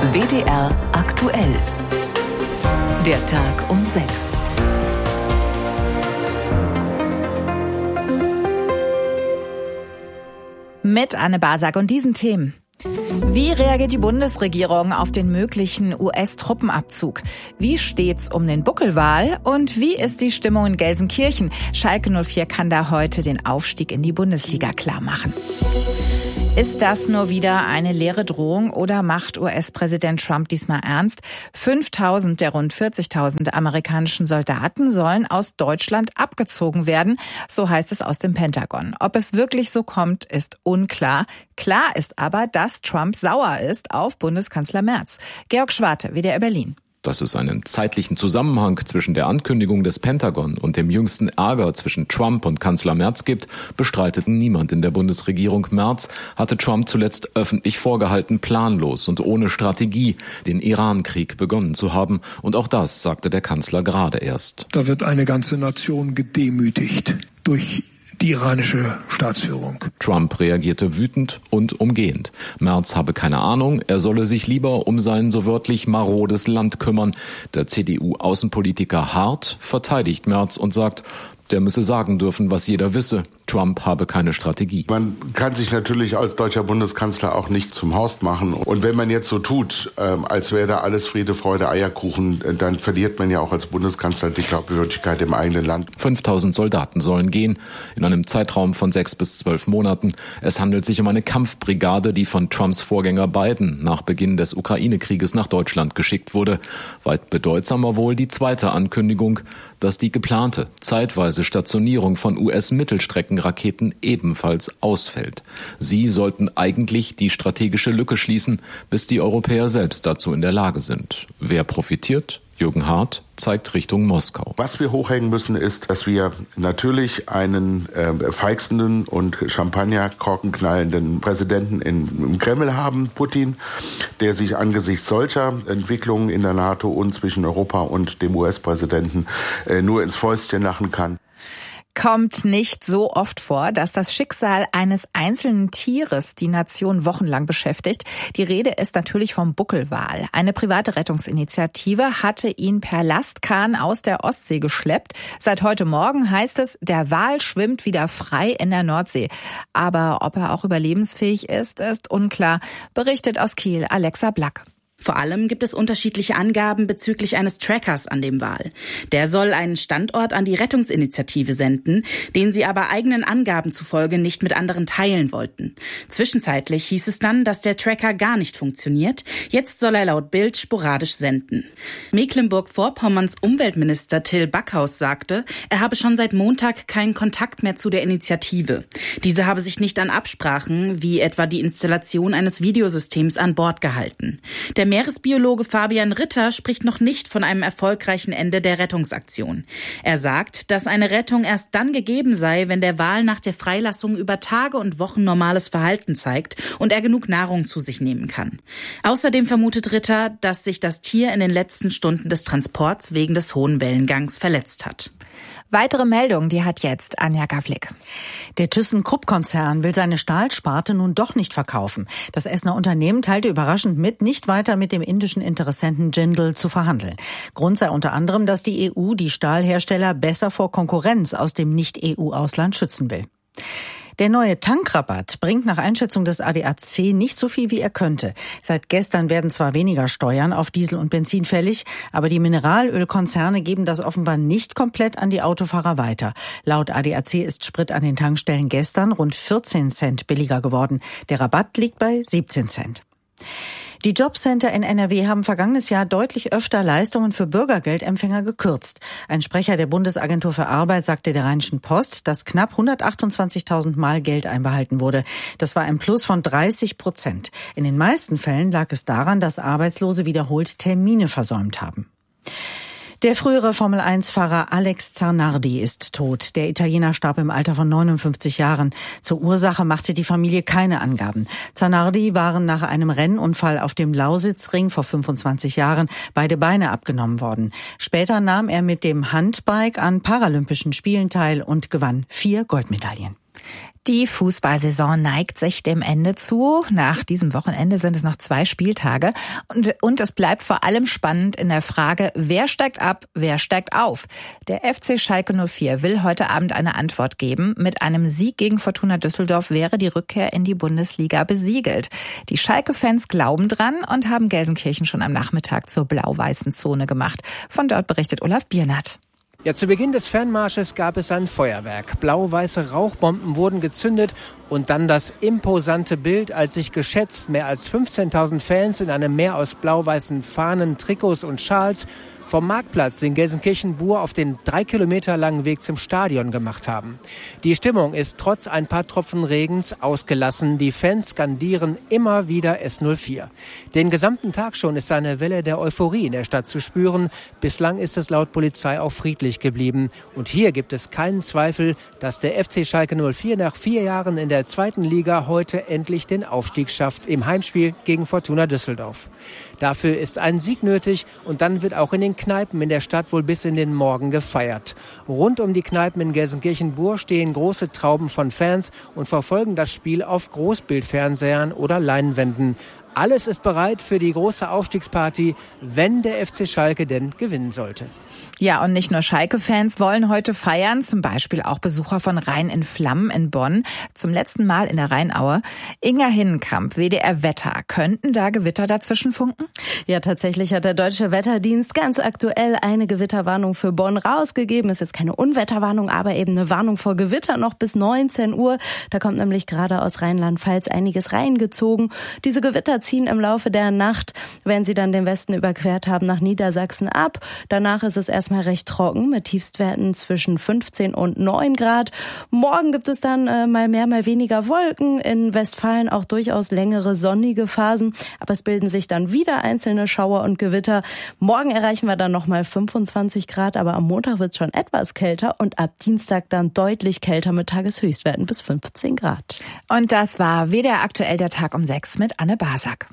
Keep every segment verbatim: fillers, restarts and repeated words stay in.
W D R aktuell. Der Tag um sechs. Mit Anne Basak und diesen Themen. Wie reagiert die Bundesregierung auf den möglichen U S-Truppenabzug? Wie steht's um den Buckelwal? Und wie ist die Stimmung in Gelsenkirchen? Schalke null vier kann da heute den Aufstieg in die Bundesliga klarmachen. Ist das nur wieder eine leere Drohung oder macht U S-Präsident Trump diesmal ernst? fünftausend der rund vierzigtausend amerikanischen Soldaten sollen aus Deutschland abgezogen werden, so heißt es aus dem Pentagon. Ob es wirklich so kommt, ist unklar. Klar ist aber, dass Trump sauer ist auf Bundeskanzler Merz. Georg Schwarte, W D R Berlin. Dass es einen zeitlichen Zusammenhang zwischen der Ankündigung des Pentagon und dem jüngsten Ärger zwischen Trump und Kanzler Merz gibt, bestreitet niemand in der Bundesregierung. Merz hatte Trump zuletzt öffentlich vorgehalten, planlos und ohne Strategie den Iran-Krieg begonnen zu haben. Und auch das sagte der Kanzler gerade erst. Da wird eine ganze Nation gedemütigt durch die iranische Staatsführung. Trump reagierte wütend und umgehend. Merz habe keine Ahnung, er solle sich lieber um sein so wörtlich marodes Land kümmern. Der C D U-Außenpolitiker Hart verteidigt Merz und sagt, der müsse sagen dürfen, was jeder wisse. Trump habe keine Strategie. Man kann sich natürlich als deutscher Bundeskanzler auch nicht zum Horst machen. Und wenn man jetzt so tut, ähm, als wäre da alles Friede, Freude, Eierkuchen, dann verliert man ja auch als Bundeskanzler die Glaubwürdigkeit im eigenen Land. fünftausend Soldaten sollen gehen, in einem Zeitraum von sechs bis zwölf Monaten. Es handelt sich um eine Kampfbrigade, die von Trumps Vorgänger Biden nach Beginn des Ukraine-Krieges nach Deutschland geschickt wurde. Weit bedeutsamer wohl die zweite Ankündigung, dass die geplante, zeitweise Stationierung von U S-Mittelstreckenraketen ebenfalls ausfällt. Sie sollten eigentlich die strategische Lücke schließen, bis die Europäer selbst dazu in der Lage sind. Wer profitiert? Jürgen Hart zeigt Richtung Moskau. Was wir hochhängen müssen, ist, dass wir natürlich einen äh, feixenden und Champagnerkorkenknallenden Präsidenten in, im Kreml haben, Putin, der sich angesichts solcher Entwicklungen in der NATO und zwischen Europa und dem U S-Präsidenten äh, nur ins Fäustchen lachen kann. Kommt nicht so oft vor, dass das Schicksal eines einzelnen Tieres die Nation wochenlang beschäftigt. Die Rede ist natürlich vom Buckelwal. Eine private Rettungsinitiative hatte ihn per Lastkahn aus der Ostsee geschleppt. Seit heute Morgen heißt es, der Wal schwimmt wieder frei in der Nordsee. Aber ob er auch überlebensfähig ist, ist unklar, berichtet aus Kiel Alexa Black. Vor allem gibt es unterschiedliche Angaben bezüglich eines Trackers an dem Wal. Der soll einen Standort an die Rettungsinitiative senden, den sie aber eigenen Angaben zufolge nicht mit anderen teilen wollten. Zwischenzeitlich hieß es dann, dass der Tracker gar nicht funktioniert. Jetzt soll er laut Bild sporadisch senden. Mecklenburg-Vorpommerns Umweltminister Till Backhaus sagte, er habe schon seit Montag keinen Kontakt mehr zu der Initiative. Diese habe sich nicht an Absprachen, wie etwa die Installation eines Videosystems an Bord gehalten. Der Meeresbiologe Fabian Ritter spricht noch nicht von einem erfolgreichen Ende der Rettungsaktion. Er sagt, dass eine Rettung erst dann gegeben sei, wenn der Wal nach der Freilassung über Tage und Wochen normales Verhalten zeigt und er genug Nahrung zu sich nehmen kann. Außerdem vermutet Ritter, dass sich das Tier in den letzten Stunden des Transports wegen des hohen Wellengangs verletzt hat. Weitere Meldungen, die hat jetzt Anja Gavlik. Der ThyssenKrupp-Konzern will seine Stahlsparte nun doch nicht verkaufen. Das Essener Unternehmen teilte überraschend mit, nicht weiter mit dem indischen Interessenten Jindal zu verhandeln. Grund sei unter anderem, dass die E U die Stahlhersteller besser vor Konkurrenz aus dem Nicht-E U-Ausland schützen will. Der neue Tankrabatt bringt nach Einschätzung des A D A C nicht so viel, wie er könnte. Seit gestern werden zwar weniger Steuern auf Diesel und Benzin fällig, aber die Mineralölkonzerne geben das offenbar nicht komplett an die Autofahrer weiter. Laut A D A C ist Sprit an den Tankstellen gestern rund vierzehn Cent billiger geworden. Der Rabatt liegt bei siebzehn Cent. Die Jobcenter in N R W haben vergangenes Jahr deutlich öfter Leistungen für Bürgergeldempfänger gekürzt. Ein Sprecher der Bundesagentur für Arbeit sagte der Rheinischen Post, dass knapp hundertachtundzwanzigtausend Mal Geld einbehalten wurde. Das war ein Plus von dreißig Prozent. In den meisten Fällen lag es daran, dass Arbeitslose wiederholt Termine versäumt haben. Der frühere Formel eins Fahrer Alex Zanardi ist tot. Der Italiener starb im Alter von neunundfünfzig Jahren. Zur Ursache machte die Familie keine Angaben. Zanardi waren nach einem Rennunfall auf dem Lausitzring vor fünfundzwanzig Jahren beide Beine abgenommen worden. Später nahm er mit dem Handbike an Paralympischen Spielen teil und gewann vier Goldmedaillen. Die Fußballsaison neigt sich dem Ende zu. Nach diesem Wochenende sind es noch zwei Spieltage. Und, und es bleibt vor allem spannend in der Frage, wer steigt ab, wer steigt auf. Der F C Schalke null vier will heute Abend eine Antwort geben. Mit einem Sieg gegen Fortuna Düsseldorf wäre die Rückkehr in die Bundesliga besiegelt. Die Schalke-Fans glauben dran und haben Gelsenkirchen schon am Nachmittag zur blau-weißen Zone gemacht. Von dort berichtet Olaf Biernat. Ja, zu Beginn des Fanmarsches gab es ein Feuerwerk. Blau-weiße Rauchbomben wurden gezündet und dann das imposante Bild, als sich geschätzt mehr als fünfzehntausend Fans in einem Meer aus blau-weißen Fahnen, Trikots und Schals vom Marktplatz in Gelsenkirchen-Bur auf den drei Kilometer langen Weg zum Stadion gemacht haben. Die Stimmung ist trotz ein paar Tropfen Regens ausgelassen. Die Fans skandieren immer wieder S null vier. Den gesamten Tag schon ist eine Welle der Euphorie in der Stadt zu spüren. Bislang ist es laut Polizei auch friedlich geblieben. Und hier gibt es keinen Zweifel, dass der F C Schalke null vier nach vier Jahren in der zweiten Liga heute endlich den Aufstieg schafft im Heimspiel gegen Fortuna Düsseldorf. Dafür ist ein Sieg nötig und dann wird auch in den Kneipen in der Stadt wohl bis in den Morgen gefeiert. Rund um die Kneipen in Gelsenkirchen-Bur stehen große Trauben von Fans und verfolgen das Spiel auf Großbildfernsehern oder Leinwänden. Alles ist bereit für die große Aufstiegsparty, wenn der F C Schalke denn gewinnen sollte. Ja, und nicht nur Schalke-Fans wollen heute feiern, zum Beispiel auch Besucher von Rhein in Flammen in Bonn, zum letzten Mal in der Rheinaue. Inga Hinnenkamp, W D R Wetter, könnten da Gewitter dazwischen funken? Ja, tatsächlich hat der Deutsche Wetterdienst ganz aktuell eine Gewitterwarnung für Bonn rausgegeben. Es ist keine Unwetterwarnung, aber eben eine Warnung vor Gewitter noch bis neunzehn Uhr. Da kommt nämlich gerade aus Rheinland-Pfalz einiges reingezogen. Diese Gewitter ziehen im Laufe der Nacht, wenn sie dann den Westen überquert haben, nach Niedersachsen ab. Danach ist es erstmal recht trocken mit Tiefstwerten zwischen fünfzehn und neun Grad. Morgen gibt es dann äh, mal mehr, mal weniger Wolken. In Westfalen auch durchaus längere sonnige Phasen. Aber es bilden sich dann wieder einzelne Schauer und Gewitter. Morgen erreichen wir dann nochmal fünfundzwanzig Grad, aber am Montag wird es schon etwas kälter und ab Dienstag dann deutlich kälter mit Tageshöchstwerten bis fünfzehn Grad. Und das war W D R aktuell der Tag um sechs mit Anne Basak.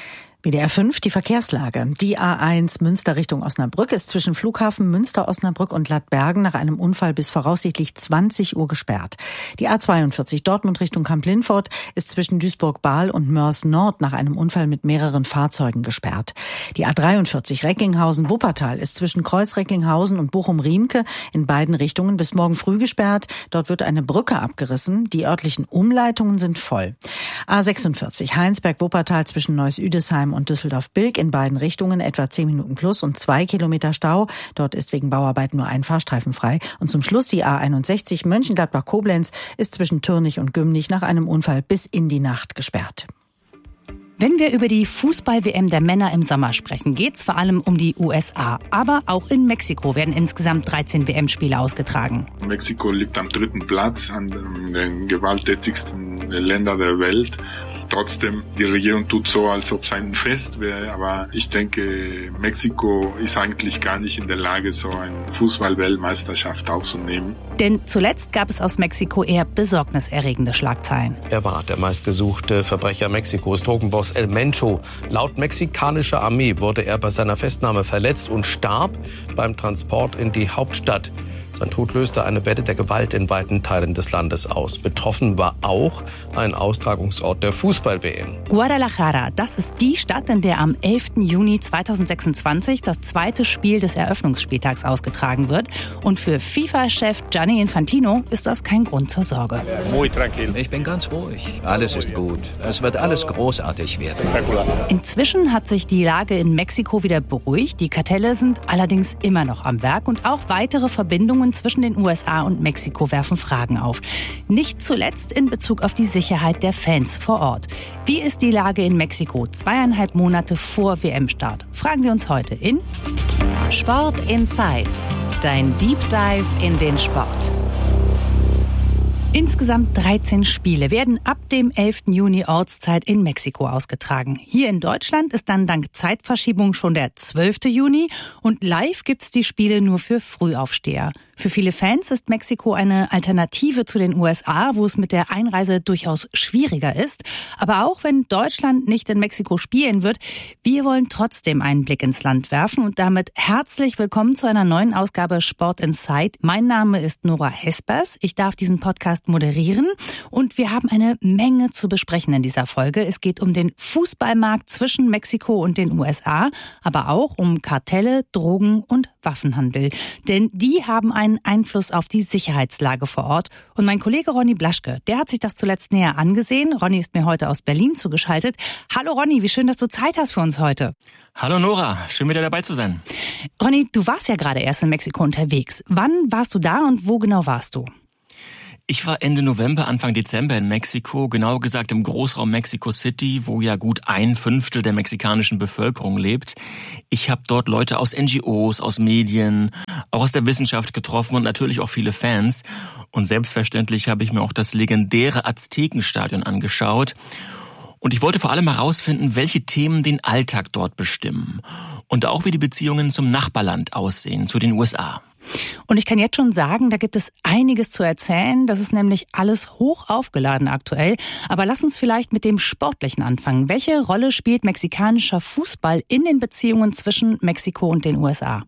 W D R fünf, die Verkehrslage. Die A eins Münster Richtung Osnabrück ist zwischen Flughafen Münster, Osnabrück und Ladbergen nach einem Unfall bis voraussichtlich zwanzig Uhr gesperrt. Die A zweiundvierzig Dortmund Richtung Kamp-Lintfort ist zwischen Duisburg-Bahl und Mörs Nord nach einem Unfall mit mehreren Fahrzeugen gesperrt. Die A dreiundvierzig Recklinghausen-Wuppertal ist zwischen Kreuz-Recklinghausen und Bochum-Riemke in beiden Richtungen bis morgen früh gesperrt. Dort wird eine Brücke abgerissen. Die örtlichen Umleitungen sind voll. A sechsundvierzig Heinsberg-Wuppertal zwischen Neuss-Üdesheim und Düsseldorf-Bilk in beiden Richtungen etwa zehn Minuten plus und zwei Kilometer Stau. Dort ist wegen Bauarbeiten nur ein Fahrstreifen frei. Und zum Schluss die A einundsechzig Mönchengladbach-Koblenz ist zwischen Türnich und Gümnich nach einem Unfall bis in die Nacht gesperrt. Wenn wir über die Fußball-W M der Männer im Sommer sprechen, geht's vor allem um die U S A. Aber auch in Mexiko werden insgesamt dreizehn W M-Spiele ausgetragen. Mexiko liegt am dritten Platz an den gewalttätigsten Ländern der Welt. Trotzdem, die Regierung tut so, als ob es ein Fest wäre, aber ich denke, Mexiko ist eigentlich gar nicht in der Lage, so eine Fußball-Weltmeisterschaft aufzunehmen. Denn zuletzt gab es aus Mexiko eher besorgniserregende Schlagzeilen. Er war der meistgesuchte Verbrecher Mexikos, Drogenboss El Mencho. Laut mexikanischer Armee wurde er bei seiner Festnahme verletzt und starb beim Transport in die Hauptstadt. Sein Tod löste eine Welle der Gewalt in weiten Teilen des Landes aus. Betroffen war auch ein Austragungsort der Fußball-W M. Guadalajara, das ist die Stadt, in der am elften Juni zweitausendsechsundzwanzig das zweite Spiel des Eröffnungsspieltags ausgetragen wird. Und für FIFA-Chef Gianni Infantino ist das kein Grund zur Sorge. Ich bin ganz ruhig. Alles ist gut. Es wird alles großartig werden. Inzwischen hat sich die Lage in Mexiko wieder beruhigt. Die Kartelle sind allerdings immer noch am Werk und auch weitere Verbindungen zwischen den U S A und Mexiko werfen Fragen auf. Nicht zuletzt in Bezug auf die Sicherheit der Fans vor Ort. Wie ist die Lage in Mexiko zweieinhalb Monate vor W M-Start? Fragen wir uns heute in Sport Inside. Dein Deep Dive in den Sport. Insgesamt dreizehn Spiele werden ab dem elften Juni Ortszeit in Mexiko ausgetragen. Hier in Deutschland ist dann dank Zeitverschiebung schon der zwölfte Juni und live gibt's die Spiele nur für Frühaufsteher. Für viele Fans ist Mexiko eine Alternative zu den U S A, wo es mit der Einreise durchaus schwieriger ist. Aber auch wenn Deutschland nicht in Mexiko spielen wird, wir wollen trotzdem einen Blick ins Land werfen und damit herzlich willkommen zu einer neuen Ausgabe Sport Inside. Mein Name ist Nora Hespers. Ich darf diesen Podcast Mannschaft moderieren. Und wir haben eine Menge zu besprechen in dieser Folge. Es geht um den Fußballmarkt zwischen Mexiko und den U S A, aber auch um Kartelle, Drogen und Waffenhandel. Denn die haben einen Einfluss auf die Sicherheitslage vor Ort. Und mein Kollege Ronny Blaschke, der hat sich das zuletzt näher angesehen. Ronny ist mir heute aus Berlin zugeschaltet. Hallo Ronny, wie schön, dass du Zeit hast für uns heute. Hallo Nora, schön wieder dabei zu sein. Ronny, du warst ja gerade erst in Mexiko unterwegs. Wann warst du da und wo genau warst du? Ich war Ende November, Anfang Dezember in Mexiko, genauer gesagt im Großraum Mexico City, wo ja gut ein Fünftel der mexikanischen Bevölkerung lebt. Ich habe dort Leute aus N G Os, aus Medien, auch aus der Wissenschaft getroffen und natürlich auch viele Fans. Und selbstverständlich habe ich mir auch das legendäre Aztekenstadion angeschaut. Und ich wollte vor allem herausfinden, welche Themen den Alltag dort bestimmen. Und auch wie die Beziehungen zum Nachbarland aussehen, zu den U S A. Und ich kann jetzt schon sagen, da gibt es einiges zu erzählen. Das ist nämlich alles hoch aufgeladen aktuell. Aber lass uns vielleicht mit dem Sportlichen anfangen. Welche Rolle spielt mexikanischer Fußball in den Beziehungen zwischen Mexiko und den U S A?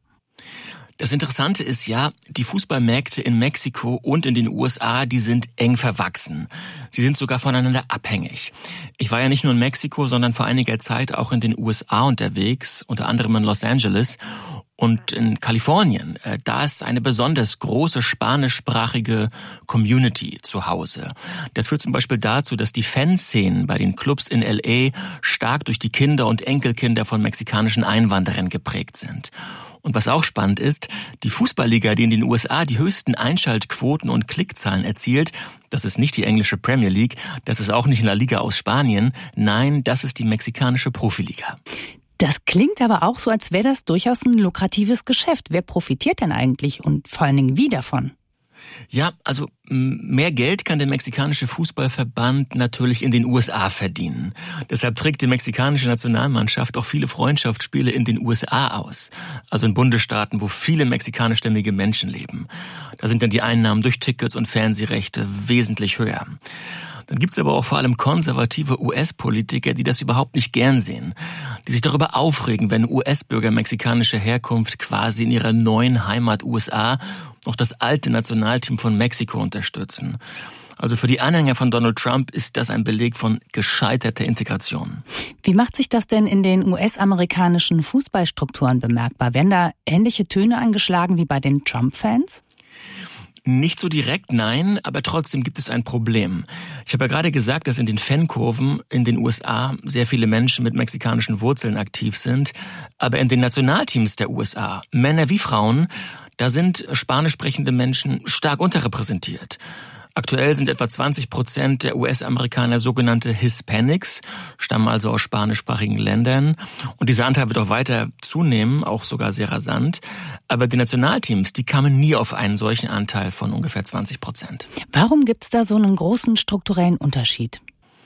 Das Interessante ist ja, die Fußballmärkte in Mexiko und in den U S A, die sind eng verwachsen. Sie sind sogar voneinander abhängig. Ich war ja nicht nur in Mexiko, sondern vor einiger Zeit auch in den U S A unterwegs, unter anderem in Los Angeles und in Kalifornien. Da ist eine besonders große spanischsprachige Community zu Hause. Das führt zum Beispiel dazu, dass die Fanszenen bei den Clubs in L A stark durch die Kinder und Enkelkinder von mexikanischen Einwanderern geprägt sind. Und was auch spannend ist, die Fußballliga, die in den U S A die höchsten Einschaltquoten und Klickzahlen erzielt, das ist nicht die englische Premier League, das ist auch nicht La Liga aus Spanien, nein, das ist die mexikanische Profiliga. Das klingt aber auch so, als wäre das durchaus ein lukratives Geschäft. Wer profitiert denn eigentlich und vor allen Dingen wie davon? Ja, also mehr Geld kann der mexikanische Fußballverband natürlich in den U S A verdienen. Deshalb trägt die mexikanische Nationalmannschaft auch viele Freundschaftsspiele in den U S A aus. Also in Bundesstaaten, wo viele mexikanischstämmige Menschen leben. Da sind dann die Einnahmen durch Tickets und Fernsehrechte wesentlich höher. Dann gibt's aber auch vor allem konservative U S-Politiker, die das überhaupt nicht gern sehen. Die sich darüber aufregen, wenn U S-Bürger mexikanischer Herkunft quasi in ihrer neuen Heimat U S A noch das alte Nationalteam von Mexiko unterstützen. Also für die Anhänger von Donald Trump ist das ein Beleg von gescheiterter Integration. Wie macht sich das denn in den U S-amerikanischen Fußballstrukturen bemerkbar? Werden da ähnliche Töne angeschlagen wie bei den Trump-Fans? Nicht so direkt, nein, aber trotzdem gibt es ein Problem. Ich habe ja gerade gesagt, dass in den Fankurven in den U S A sehr viele Menschen mit mexikanischen Wurzeln aktiv sind. Aber in den Nationalteams der U S A, Männer wie Frauen, da sind spanisch sprechende Menschen stark unterrepräsentiert. Aktuell sind etwa zwanzig Prozent der U S-Amerikaner sogenannte Hispanics, stammen also aus spanischsprachigen Ländern. Und dieser Anteil wird auch weiter zunehmen, auch sogar sehr rasant. Aber die Nationalteams, die kamen nie auf einen solchen Anteil von ungefähr zwanzig Prozent. Warum gibt es da so einen großen strukturellen Unterschied?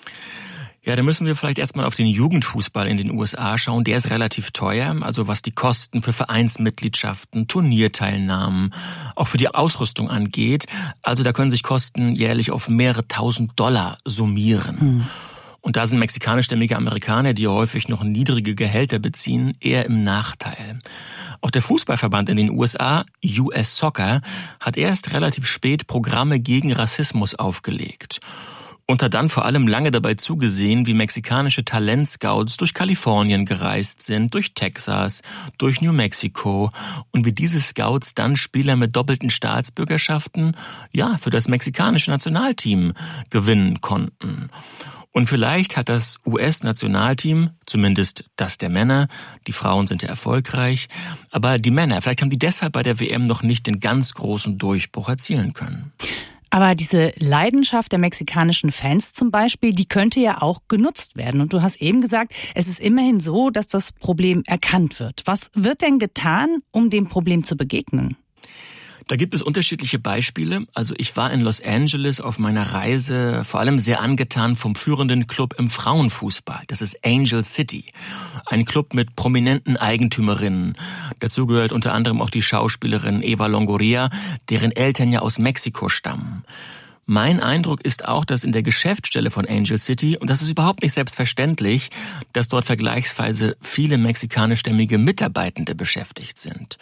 Ja, da müssen wir vielleicht erstmal auf den Jugendfußball in den U S A schauen. Der ist relativ teuer, also was die Kosten für Vereinsmitgliedschaften, Turnierteilnahmen, auch für die Ausrüstung angeht. Also da können sich Kosten jährlich auf mehrere tausend Dollar summieren. Hm. Und da sind mexikanischstämmige Amerikaner, die häufig noch niedrige Gehälter beziehen, eher im Nachteil. Auch der Fußballverband in den U S A, U S Soccer, hat erst relativ spät Programme gegen Rassismus aufgelegt. Und hat dann vor allem lange dabei zugesehen, wie mexikanische Talentscouts durch Kalifornien gereist sind, durch Texas, durch New Mexico und wie diese Scouts dann Spieler mit doppelten Staatsbürgerschaften, ja, für das mexikanische Nationalteam gewinnen konnten. Und vielleicht hat das U S-Nationalteam, zumindest das der Männer, die Frauen sind ja erfolgreich, aber die Männer, vielleicht haben die deshalb bei der W M noch nicht den ganz großen Durchbruch erzielen können. Aber diese Leidenschaft der mexikanischen Fans zum Beispiel, die könnte ja auch genutzt werden. Und du hast eben gesagt, es ist immerhin so, dass das Problem erkannt wird. Was wird denn getan, um dem Problem zu begegnen? Da gibt es unterschiedliche Beispiele. Also ich war in Los Angeles auf meiner Reise vor allem sehr angetan vom führenden Club im Frauenfußball. Das ist Angel City. Ein Club mit prominenten Eigentümerinnen. Dazu gehört unter anderem auch die Schauspielerin Eva Longoria, deren Eltern ja aus Mexiko stammen. Mein Eindruck ist auch, dass in der Geschäftsstelle von Angel City, und das ist überhaupt nicht selbstverständlich, dass dort vergleichsweise viele mexikanischstämmige Mitarbeitende beschäftigt sind.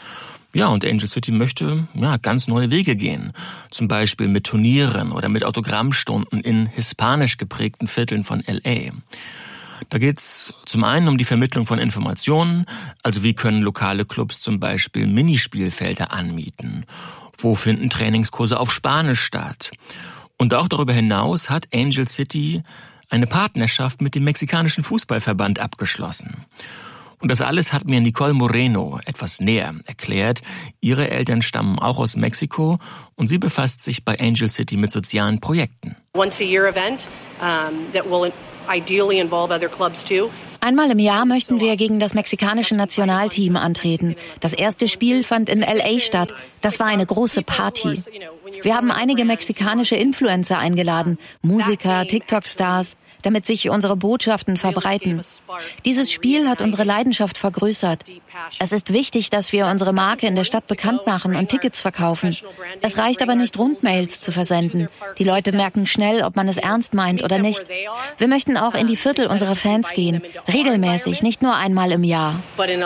Ja, und Angel City möchte ja ganz neue Wege gehen. Zum Beispiel mit Turnieren oder mit Autogrammstunden in hispanisch geprägten Vierteln von L A. Da geht's zum einen um die Vermittlung von Informationen, also wie können lokale Clubs zum Beispiel Minispielfelder anmieten? Wo finden Trainingskurse auf Spanisch statt? Und auch darüber hinaus hat Angel City eine Partnerschaft mit dem mexikanischen Fußballverband abgeschlossen. Und das alles hat mir Nicole Moreno etwas näher erklärt. Ihre Eltern stammen auch aus Mexiko und sie befasst sich bei Angel City mit sozialen Projekten. Once a year event um, that will ideally involve other clubs too. Einmal im Jahr möchten wir gegen das mexikanische Nationalteam antreten. Das erste Spiel fand in L A statt. Das war eine große Party. Wir haben einige mexikanische Influencer eingeladen, Musiker, TikTok-Stars, damit sich unsere Botschaften verbreiten. Dieses Spiel hat unsere Leidenschaft vergrößert. Es ist wichtig, dass wir unsere Marke in der Stadt bekannt machen und Tickets verkaufen. Es reicht aber nicht, Rundmails zu versenden. Die Leute merken schnell, ob man es ernst meint oder nicht. Wir möchten auch in die Viertel unserer Fans gehen, regelmäßig, nicht nur einmal im Jahr.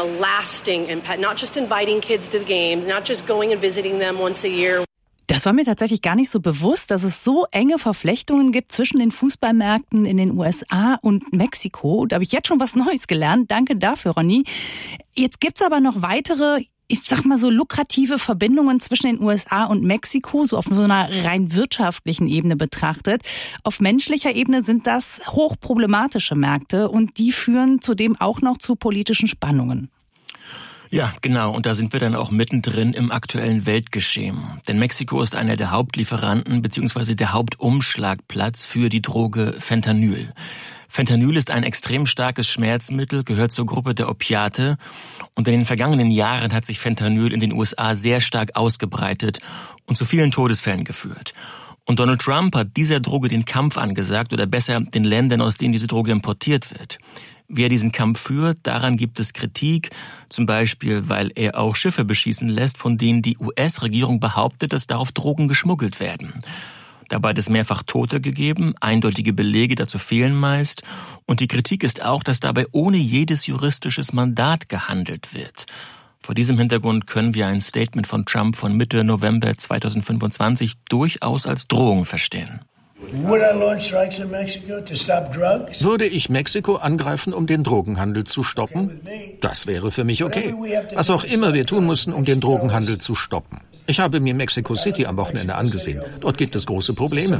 Das war mir tatsächlich gar nicht so bewusst, dass es so enge Verflechtungen gibt zwischen den Fußballmärkten in den U S A und Mexiko. Da habe ich jetzt schon was Neues gelernt. Danke dafür, Ronny. Jetzt gibt's aber noch weitere, ich sag mal so lukrative Verbindungen zwischen den U S A und Mexiko, so auf so einer rein wirtschaftlichen Ebene betrachtet. Auf menschlicher Ebene sind das hochproblematische Märkte und die führen zudem auch noch zu politischen Spannungen. Ja, genau. Und da sind wir dann auch mittendrin im aktuellen Weltgeschehen. Denn Mexiko ist einer der Hauptlieferanten bzw. der Hauptumschlagplatz für die Droge Fentanyl. Fentanyl ist ein extrem starkes Schmerzmittel, gehört zur Gruppe der Opiate. Und in den vergangenen Jahren hat sich Fentanyl in den U S A sehr stark ausgebreitet und zu vielen Todesfällen geführt. Und Donald Trump hat dieser Droge den Kampf angesagt, oder besser den Ländern, aus denen diese Droge importiert wird. Wie er diesen Kampf führt, daran gibt es Kritik, zum Beispiel, weil er auch Schiffe beschießen lässt, von denen die U S-Regierung behauptet, dass darauf Drogen geschmuggelt werden. Dabei hat es mehrfach Tote gegeben, eindeutige Belege dazu fehlen meist. Und die Kritik ist auch, dass dabei ohne jedes juristisches Mandat gehandelt wird. Vor diesem Hintergrund können wir ein Statement von Trump von Mitte November zweitausendfünfundzwanzig durchaus als Drohung verstehen. Würde ich Mexiko angreifen, um den Drogenhandel zu stoppen? Das wäre für mich okay. Was auch immer wir tun müssen, um den Drogenhandel zu stoppen. Ich habe mir Mexico City am Wochenende angesehen. Dort gibt es große Probleme.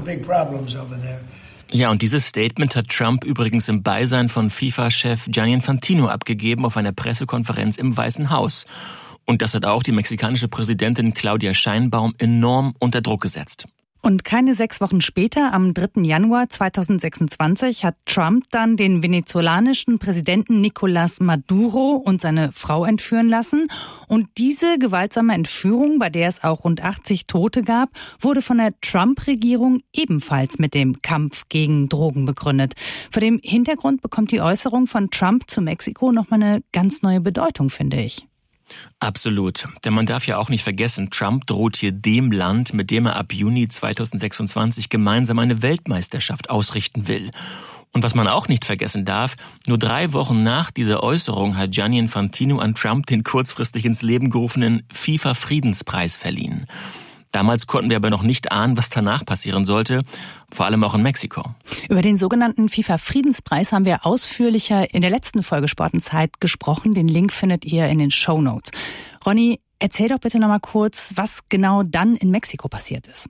Ja, und dieses Statement hat Trump übrigens im Beisein von FIFA-Chef Gianni Infantino abgegeben auf einer Pressekonferenz im Weißen Haus. Und das hat auch die mexikanische Präsidentin Claudia Sheinbaum enorm unter Druck gesetzt. Und keine sechs Wochen später, am dritten Januar zweitausendsechsundzwanzig, hat Trump dann den venezolanischen Präsidenten Nicolás Maduro und seine Frau entführen lassen. Und diese gewaltsame Entführung, bei der es auch rund achtzig Tote gab, wurde von der Trump-Regierung ebenfalls mit dem Kampf gegen Drogen begründet. Vor dem Hintergrund bekommt die Äußerung von Trump zu Mexiko nochmal eine ganz neue Bedeutung, finde ich. Absolut. Denn man darf ja auch nicht vergessen, Trump droht hier dem Land, mit dem er ab Juni zweitausendsechsundzwanzig gemeinsam eine Weltmeisterschaft ausrichten will. Und was man auch nicht vergessen darf, nur drei Wochen nach dieser Äußerung hat Gianni Infantino an Trump den kurzfristig ins Leben gerufenen FIFA-Friedenspreis verliehen. Damals konnten wir aber noch nicht ahnen, was danach passieren sollte, vor allem auch in Mexiko. Über den sogenannten FIFA-Friedenspreis haben wir ausführlicher in der letzten Folge Sport und Zeit gesprochen. Den Link findet ihr in den Shownotes. Ronny, erzähl doch bitte noch mal kurz, was genau dann in Mexiko passiert ist.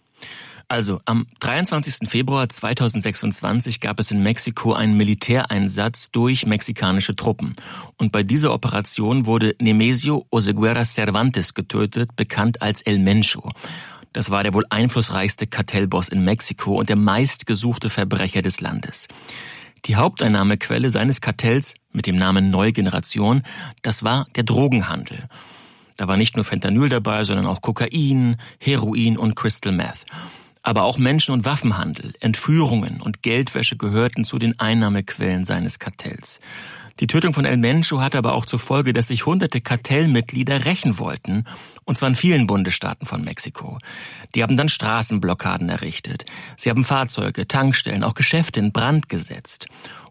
Also, am dreiundzwanzigsten Februar zweitausendsechsundzwanzig gab es in Mexiko einen Militäreinsatz durch mexikanische Truppen. Und bei dieser Operation wurde Nemesio Oseguera Cervantes getötet, bekannt als El Mencho. Das war der wohl einflussreichste Kartellboss in Mexiko und der meistgesuchte Verbrecher des Landes. Die Haupteinnahmequelle seines Kartells mit dem Namen Neue Generation, das war der Drogenhandel. Da war nicht nur Fentanyl dabei, sondern auch Kokain, Heroin und Crystal Meth. Aber auch Menschen- und Waffenhandel, Entführungen und Geldwäsche gehörten zu den Einnahmequellen seines Kartells. Die Tötung von El Mencho hatte aber auch zur Folge, dass sich hunderte Kartellmitglieder rächen wollten, und zwar in vielen Bundesstaaten von Mexiko. Die haben dann Straßenblockaden errichtet. Sie haben Fahrzeuge, Tankstellen, auch Geschäfte in Brand gesetzt.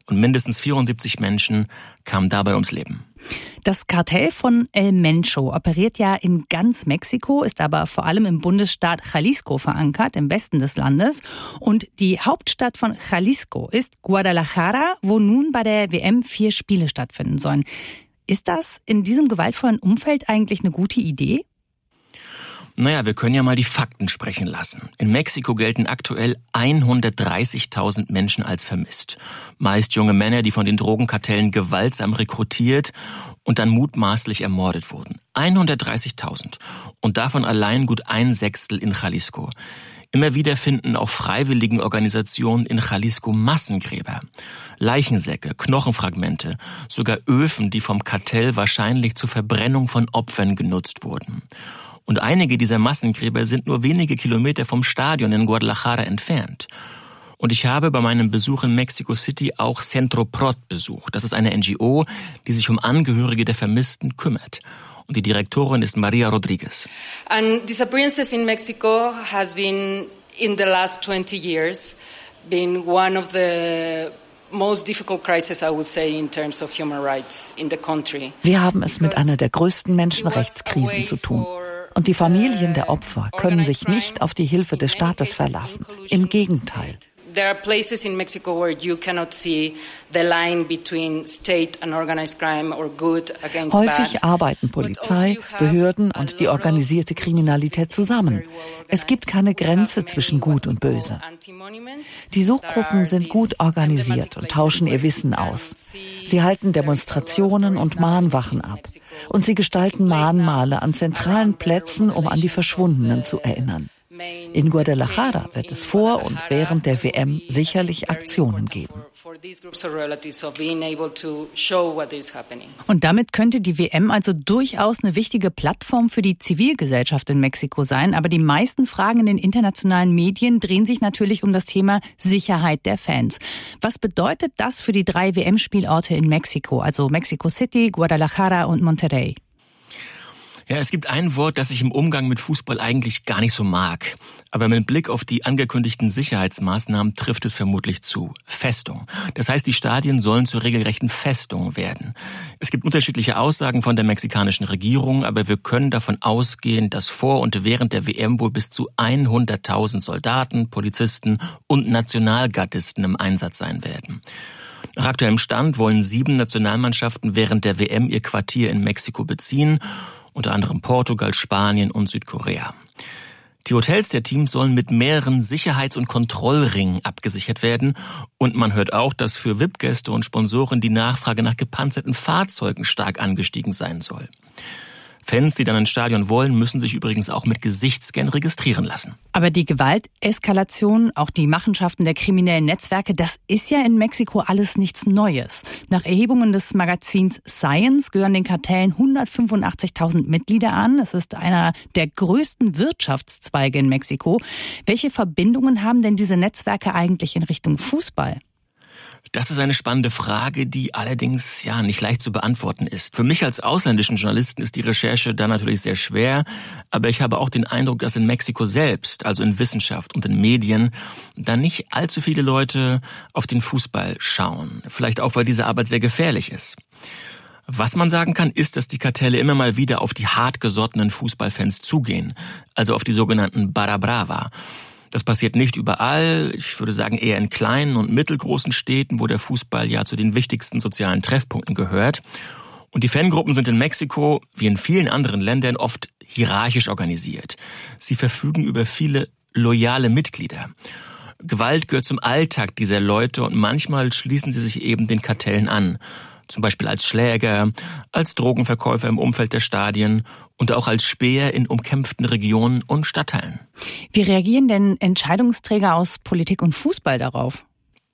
und mindestens vierundsiebzig Menschen kamen dabei ums Leben. Das Kartell von El Mencho operiert ja in ganz Mexiko, ist aber vor allem im Bundesstaat Jalisco verankert, im Westen des Landes. Und die Hauptstadt von Jalisco ist Guadalajara, wo nun bei der W M vier Spiele stattfinden sollen. Ist das in diesem gewaltvollen Umfeld eigentlich eine gute Idee? Naja, wir können ja mal die Fakten sprechen lassen. In Mexiko gelten aktuell hundertdreißigtausend Menschen als vermisst. Meist junge Männer, die von den Drogenkartellen gewaltsam rekrutiert und dann mutmaßlich ermordet wurden. hundertdreißigtausend. Und davon allein gut ein Sechstel in Jalisco. Immer wieder finden auch freiwilligen Organisationen in Jalisco Massengräber. Leichensäcke, Knochenfragmente, sogar Öfen, die vom Kartell wahrscheinlich zur Verbrennung von Opfern genutzt wurden. Und einige dieser Massengräber sind nur wenige Kilometer vom Stadion in Guadalajara entfernt. Und ich habe bei meinem Besuch in Mexico City auch Centro Prot besucht. Das ist eine N G O, die sich um Angehörige der Vermissten kümmert. Und die Direktorin ist Maria Rodriguez. And disappearances in Mexico has been in the last twenty years been one of the most difficult crises, I would say, in terms of human rights in the country. Wir haben es mit einer der größten Menschenrechtskrisen zu tun. Und die Familien der Opfer können sich nicht auf die Hilfe des Staates verlassen. Im Gegenteil. There are places in Mexico where you cannot see the line between state and organized crime or good against bad. Häufig arbeiten Polizei, Behörden und die organisierte Kriminalität zusammen. Es gibt keine Grenze zwischen Gut und Böse. Die Suchgruppen sind gut organisiert und tauschen ihr Wissen aus. Sie halten Demonstrationen und Mahnwachen ab. Und sie gestalten Mahnmale an zentralen Plätzen, um an die Verschwundenen zu erinnern. In Guadalajara wird es vor und während der W M sicherlich Aktionen geben. Und damit könnte die W M also durchaus eine wichtige Plattform für die Zivilgesellschaft in Mexiko sein. Aber die meisten Fragen in den internationalen Medien drehen sich natürlich um das Thema Sicherheit der Fans. Was bedeutet das für die drei W M-Spielorte in Mexiko, also Mexico City, Guadalajara und Monterrey? Ja, es gibt ein Wort, das ich im Umgang mit Fußball eigentlich gar nicht so mag. Aber mit Blick auf die angekündigten Sicherheitsmaßnahmen trifft es vermutlich zu. Festung. Das heißt, die Stadien sollen zur regelrechten Festung werden. Es gibt unterschiedliche Aussagen von der mexikanischen Regierung, aber wir können davon ausgehen, dass vor und während der W M wohl bis zu hunderttausend Soldaten, Polizisten und Nationalgardisten im Einsatz sein werden. Nach aktuellem Stand wollen sieben Nationalmannschaften während der W M ihr Quartier in Mexiko beziehen, unter anderem Portugal, Spanien und Südkorea. Die Hotels der Teams sollen mit mehreren Sicherheits- und Kontrollringen abgesichert werden. Und man hört auch, dass für V I P-Gäste und Sponsoren die Nachfrage nach gepanzerten Fahrzeugen stark angestiegen sein soll. Fans, die dann ins Stadion wollen, müssen sich übrigens auch mit Gesichtsscan registrieren lassen. Aber die Gewalteskalation, auch die Machenschaften der kriminellen Netzwerke, das ist ja in Mexiko alles nichts Neues. Nach Erhebungen des Magazins Science gehören den Kartellen hundertfünfundachtzigtausend Mitglieder an. Es ist einer der größten Wirtschaftszweige in Mexiko. Welche Verbindungen haben denn diese Netzwerke eigentlich in Richtung Fußball? Das ist eine spannende Frage, die allerdings ja nicht leicht zu beantworten ist. Für mich als ausländischen Journalisten ist die Recherche da natürlich sehr schwer, aber ich habe auch den Eindruck, dass in Mexiko selbst, also in Wissenschaft und in Medien, da nicht allzu viele Leute auf den Fußball schauen. Vielleicht auch, weil diese Arbeit sehr gefährlich ist. Was man sagen kann, ist, dass die Kartelle immer mal wieder auf die hartgesottenen Fußballfans zugehen, also auf die sogenannten Barra Brava. Das passiert nicht überall, ich würde sagen eher in kleinen und mittelgroßen Städten, wo der Fußball ja zu den wichtigsten sozialen Treffpunkten gehört. Und die Fangruppen sind in Mexiko, wie in vielen anderen Ländern, oft hierarchisch organisiert. Sie verfügen über viele loyale Mitglieder. Gewalt gehört zum Alltag dieser Leute und manchmal schließen sie sich eben den Kartellen an. Zum Beispiel als Schläger, als Drogenverkäufer im Umfeld der Stadien und auch als Späher in umkämpften Regionen und Stadtteilen. Wie reagieren denn Entscheidungsträger aus Politik und Fußball darauf?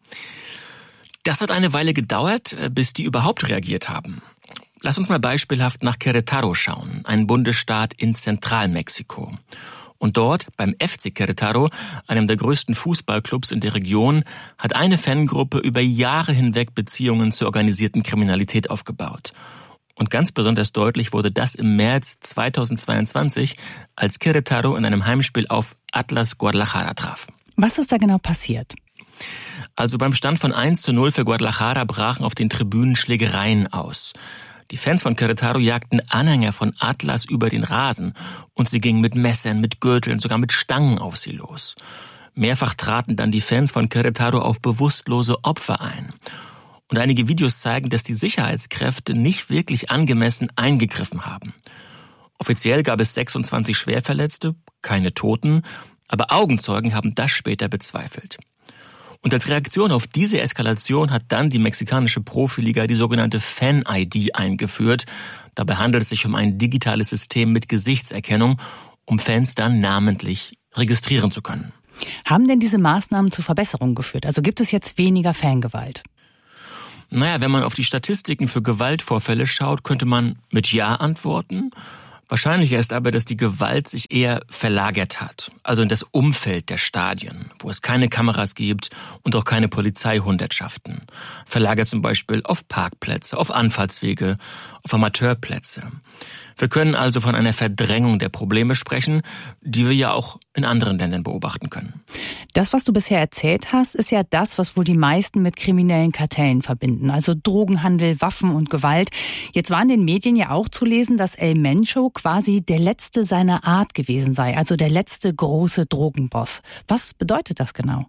Das hat eine Weile gedauert, bis die überhaupt reagiert haben. Lass uns mal beispielhaft nach Querétaro schauen, ein Bundesstaat in Zentralmexiko. Und dort, beim F C Querétaro, einem der größten Fußballclubs in der Region, hat eine Fangruppe über Jahre hinweg Beziehungen zur organisierten Kriminalität aufgebaut. Und ganz besonders deutlich wurde das im März zweitausendzweiundzwanzig, als Querétaro in einem Heimspiel auf Atlas Guadalajara traf. Was ist da genau passiert? Also beim Stand von eins zu null für Guadalajara brachen auf den Tribünen Schlägereien aus. Die Fans von Querétaro jagten Anhänger von Atlas über den Rasen und sie gingen mit Messern, mit Gürteln, sogar mit Stangen auf sie los. Mehrfach traten dann die Fans von Querétaro auf bewusstlose Opfer ein. Und einige Videos zeigen, dass die Sicherheitskräfte nicht wirklich angemessen eingegriffen haben. Offiziell gab es sechsundzwanzig Schwerverletzte, keine Toten, aber Augenzeugen haben das später bezweifelt. Und als Reaktion auf diese Eskalation hat dann die mexikanische Profiliga die sogenannte Fan-I D eingeführt. Dabei handelt es sich um ein digitales System mit Gesichtserkennung, um Fans dann namentlich registrieren zu können. Haben denn diese Maßnahmen zu Verbesserungen geführt? Also gibt es jetzt weniger Fangewalt? Naja, wenn man auf die Statistiken für Gewaltvorfälle schaut, könnte man mit Ja antworten. Wahrscheinlicher ist aber, dass die Gewalt sich eher verlagert hat, also in das Umfeld der Stadien, wo es keine Kameras gibt und auch keine Polizeihundertschaften. Verlagert zum Beispiel auf Parkplätze, auf Anfahrtswege, auf Amateurplätze. Wir können also von einer Verdrängung der Probleme sprechen, die wir ja auch in anderen Ländern beobachten können. Das, was du bisher erzählt hast, ist ja das, was wohl die meisten mit kriminellen Kartellen verbinden. Also Drogenhandel, Waffen und Gewalt. Jetzt war in den Medien ja auch zu lesen, dass El Mencho quasi der letzte seiner Art gewesen sei. Also der letzte große Drogenboss. Was bedeutet das genau?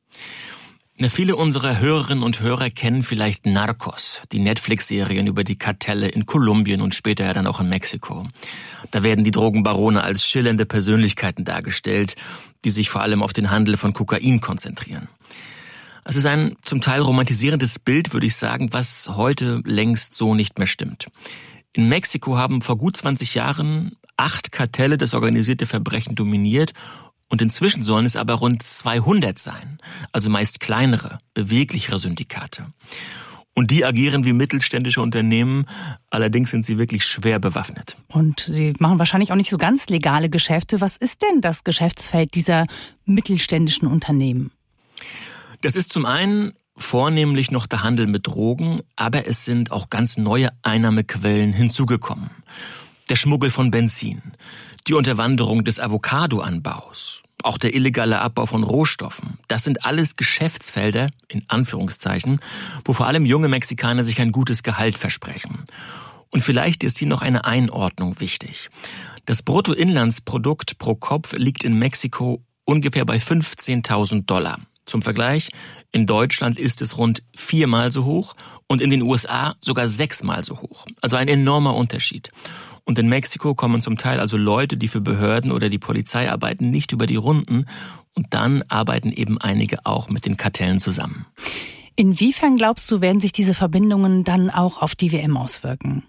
Na, viele unserer Hörerinnen und Hörer kennen vielleicht Narcos, die Netflix-Serien über die Kartelle in Kolumbien und später ja dann auch in Mexiko. Da werden die Drogenbarone als schillernde Persönlichkeiten dargestellt, die sich vor allem auf den Handel von Kokain konzentrieren. Es ist ein zum Teil romantisierendes Bild, würde ich sagen, was heute längst so nicht mehr stimmt. In Mexiko haben vor gut zwanzig Jahren acht Kartelle das organisierte Verbrechen dominiert. Und inzwischen sollen es aber rund zweihundert sein, also meist kleinere, beweglichere Syndikate. Und die agieren wie mittelständische Unternehmen, allerdings sind sie wirklich schwer bewaffnet. Und sie machen wahrscheinlich auch nicht so ganz legale Geschäfte. Was ist denn das Geschäftsfeld dieser mittelständischen Unternehmen? Das ist zum einen vornehmlich noch der Handel mit Drogen, aber es sind auch ganz neue Einnahmequellen hinzugekommen. Der Schmuggel von Benzin, die Unterwanderung des Avocadoanbaus, auch der illegale Abbau von Rohstoffen. Das sind alles Geschäftsfelder, in Anführungszeichen, wo vor allem junge Mexikaner sich ein gutes Gehalt versprechen. Und vielleicht ist hier noch eine Einordnung wichtig. Das Bruttoinlandsprodukt pro Kopf liegt in Mexiko ungefähr bei fünfzehntausend Dollar. Zum Vergleich, in Deutschland ist es rund viermal so hoch und in den U S A sogar sechsmal so hoch. Also ein enormer Unterschied. Und in Mexiko kommen zum Teil also Leute, die für Behörden oder die Polizei arbeiten, nicht über die Runden. Und dann arbeiten eben einige auch mit den Kartellen zusammen. Inwiefern glaubst du, werden sich diese Verbindungen dann auch auf die W M auswirken?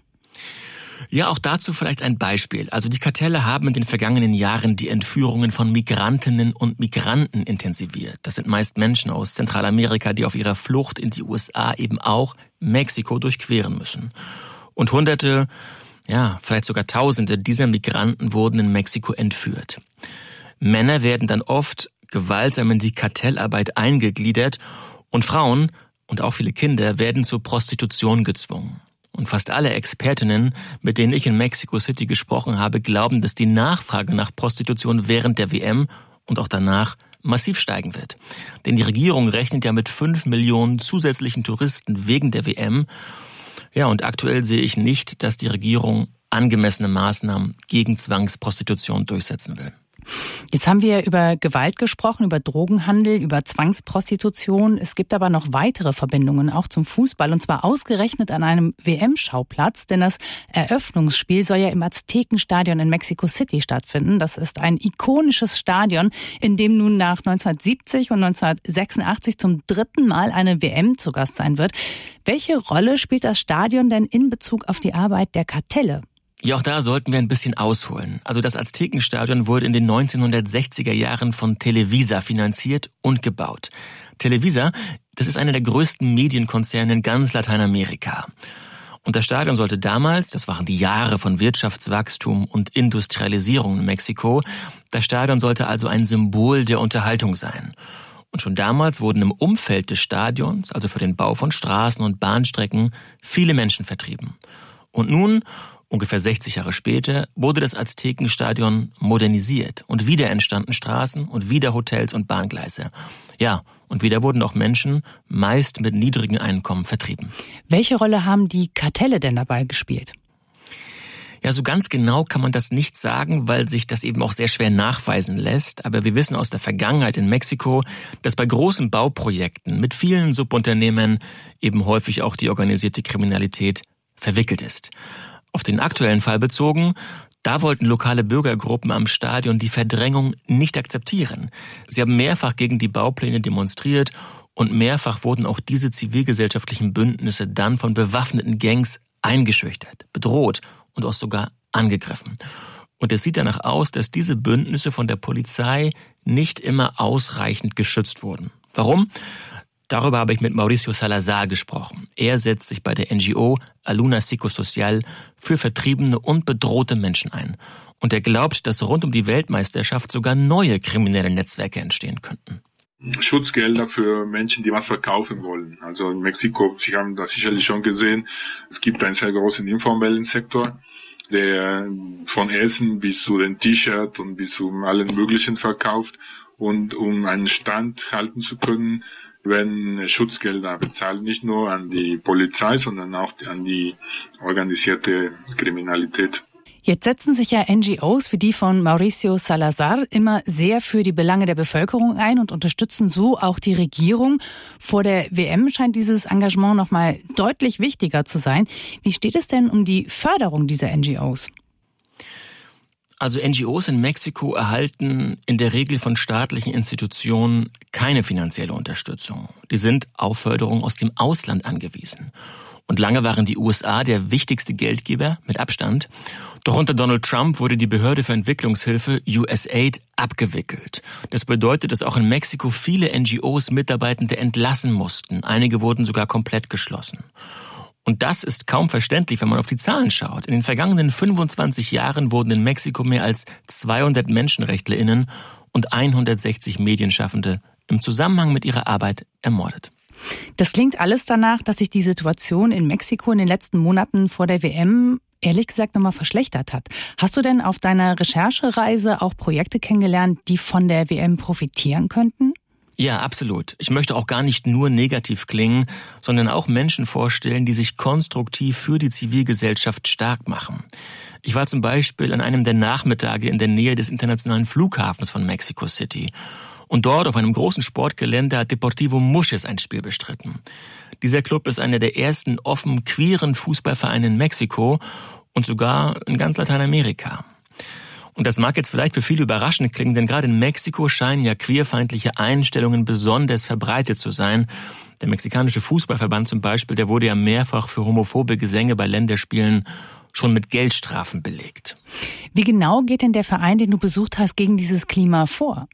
Ja, auch dazu vielleicht ein Beispiel. Also die Kartelle haben in den vergangenen Jahren die Entführungen von Migrantinnen und Migranten intensiviert. Das sind meist Menschen aus Zentralamerika, die auf ihrer Flucht in die U S A eben auch Mexiko durchqueren müssen. Und Hunderte, ja, vielleicht sogar Tausende dieser Migranten wurden in Mexiko entführt. Männer werden dann oft gewaltsam in die Kartellarbeit eingegliedert und Frauen und auch viele Kinder werden zur Prostitution gezwungen. Und fast alle Expertinnen, mit denen ich in Mexico City gesprochen habe, glauben, dass die Nachfrage nach Prostitution während der W M und auch danach massiv steigen wird. Denn die Regierung rechnet ja mit fünf Millionen zusätzlichen Touristen wegen der W M. Ja, und aktuell sehe ich nicht, dass die Regierung angemessene Maßnahmen gegen Zwangsprostitution durchsetzen will. Jetzt haben wir über Gewalt gesprochen, über Drogenhandel, über Zwangsprostitution. Es gibt aber noch weitere Verbindungen, auch zum Fußball, und zwar ausgerechnet an einem W M-Schauplatz, denn das Eröffnungsspiel soll ja im Aztekenstadion in Mexico City stattfinden. Das ist ein ikonisches Stadion, in dem nun nach neunzehnhundertsiebzig und neunzehnhundertsechsundachtzig zum dritten Mal eine W M zu Gast sein wird. Welche Rolle spielt das Stadion denn in Bezug auf die Arbeit der Kartelle? Ja, auch da sollten wir ein bisschen ausholen. Also das Aztekenstadion wurde in den neunzehnhundertsechziger Jahren von Televisa finanziert und gebaut. Televisa, das ist einer der größten Medienkonzerne in ganz Lateinamerika. Und das Stadion sollte damals, das waren die Jahre von Wirtschaftswachstum und Industrialisierung in Mexiko, das Stadion sollte also ein Symbol der Unterhaltung sein. Und schon damals wurden im Umfeld des Stadions, also für den Bau von Straßen und Bahnstrecken, viele Menschen vertrieben. Und nun, Ungefähr sechzig Jahre später wurde das Aztekenstadion modernisiert und wieder entstanden Straßen und wieder Hotels und Bahngleise. Ja, und wieder wurden auch Menschen, meist mit niedrigen Einkommen, vertrieben. Welche Rolle haben die Kartelle denn dabei gespielt? Ja, so ganz genau kann man das nicht sagen, weil sich das eben auch sehr schwer nachweisen lässt. Aber wir wissen aus der Vergangenheit in Mexiko, dass bei großen Bauprojekten mit vielen Subunternehmen eben häufig auch die organisierte Kriminalität verwickelt ist. Auf den aktuellen Fall bezogen, da wollten lokale Bürgergruppen am Stadion die Verdrängung nicht akzeptieren. Sie haben mehrfach gegen die Baupläne demonstriert und mehrfach wurden auch diese zivilgesellschaftlichen Bündnisse dann von bewaffneten Gangs eingeschüchtert, bedroht und auch sogar angegriffen. Und es sieht danach aus, dass diese Bündnisse von der Polizei nicht immer ausreichend geschützt wurden. Warum? Darüber habe ich mit Mauricio Salazar gesprochen. Er setzt sich bei der N G O Aluna Psicosocial für vertriebene und bedrohte Menschen ein. Und er glaubt, dass rund um die Weltmeisterschaft sogar neue kriminelle Netzwerke entstehen könnten. Schutzgelder für Menschen, die was verkaufen wollen. Also in Mexiko, Sie haben das sicherlich schon gesehen, es gibt einen sehr großen informellen Sektor, der von Essen bis zu den T-Shirt und bis zu allen möglichen verkauft. Und um einen Stand halten zu können, werden Schutzgelder bezahlt, nicht nur an die Polizei, sondern auch an die organisierte Kriminalität. Jetzt setzen sich ja N G Os wie die von Mauricio Salazar immer sehr für die Belange der Bevölkerung ein und unterstützen so auch die Regierung. Vor der W M scheint dieses Engagement noch mal deutlich wichtiger zu sein. Wie steht es denn um die Förderung dieser N G Os? Also N G Os in Mexiko erhalten in der Regel von staatlichen Institutionen keine finanzielle Unterstützung. Die sind auf Förderung aus dem Ausland angewiesen. Und lange waren die U S A der wichtigste Geldgeber mit Abstand. Doch unter Donald Trump wurde die Behörde für Entwicklungshilfe U S A I D abgewickelt. Das bedeutet, dass auch in Mexiko viele N G Os Mitarbeitende entlassen mussten. Einige wurden sogar komplett geschlossen. Und das ist kaum verständlich, wenn man auf die Zahlen schaut. In den vergangenen fünfundzwanzig Jahren wurden in Mexiko mehr als zweihundert MenschenrechtlerInnen und hundertsechzig Medienschaffende im Zusammenhang mit ihrer Arbeit ermordet. Das klingt alles danach, dass sich die Situation in Mexiko in den letzten Monaten vor der W M ehrlich gesagt nochmal verschlechtert hat. Hast du denn auf deiner Recherchereise auch Projekte kennengelernt, die von der W M profitieren könnten? Ja, absolut. Ich möchte auch gar nicht nur negativ klingen, sondern auch Menschen vorstellen, die sich konstruktiv für die Zivilgesellschaft stark machen. Ich war zum Beispiel an einem der Nachmittage in der Nähe des internationalen Flughafens von Mexico City. Und dort auf einem großen Sportgelände hat Deportivo Muxes ein Spiel bestritten. Dieser Club ist einer der ersten offen queeren Fußballvereine in Mexiko und sogar in ganz Lateinamerika. Und das mag jetzt vielleicht für viele überraschend klingen, denn gerade in Mexiko scheinen ja queerfeindliche Einstellungen besonders verbreitet zu sein. Der mexikanische Fußballverband zum Beispiel, der wurde ja mehrfach für homophobe Gesänge bei Länderspielen schon mit Geldstrafen belegt. Wie genau geht denn der Verein, den du besucht hast, gegen dieses Klima vor?